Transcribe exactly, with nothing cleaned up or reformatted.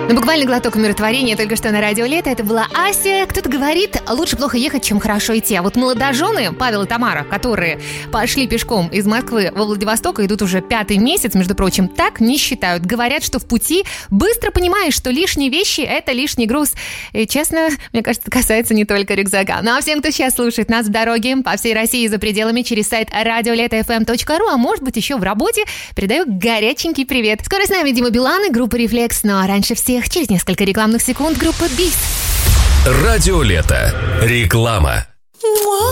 Ну, буквально глоток умиротворения только что на радио Лето. Это была Ася. Кто-то говорит, лучше плохо ехать, чем хорошо идти. А вот молодожены, Павел и Тамара, которые пошли пешком из Москвы во Владивосток, идут уже пятый месяц, между прочим, так не считают. Говорят, что в пути быстро понимаешь, что лишние вещи – это лишний груз. И, честно, мне кажется, это касается не только рюкзака. Ну, а всем, кто сейчас слушает нас в дороге, по всей России за пределами, через сайт радиолето эф эм точка ру, а может быть, еще в работе, передаю горяченький привет. Скоро с нами Дима Билан и группа «Рефлекс», но раньше всех через несколько рекламных секунд группа «Бис». Радио Лето. Реклама.